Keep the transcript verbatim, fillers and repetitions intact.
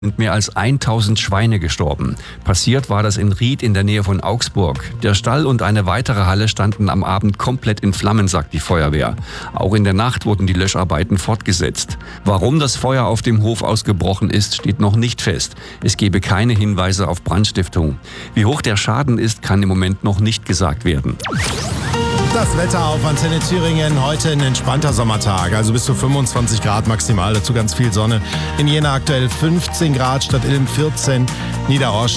sind mehr als tausend Schweine gestorben. Passiert war das in Ried in der Nähe von Augsburg. Der Stall und eine weitere Halle standen am Abend komplett in Flammen, sagt die Feuerwehr. Auch in der Nacht wurden die Löscharbeiten fortgesetzt. Warum das Feuer auf dem Hof ausgebrochen ist, steht noch nicht fest. Es gebe keine Hinweise auf Brandstiftung. Wie hoch der Schaden ist, kann im Moment noch nicht gesagt werden. Das Wetter auf Antenne Thüringen. Heute ein entspannter Sommertag, also bis zu fünfundzwanzig Grad maximal, dazu ganz viel Sonne. In Jena aktuell fünfzehn Grad, Stadt Ilm vierzehn, Niederorsch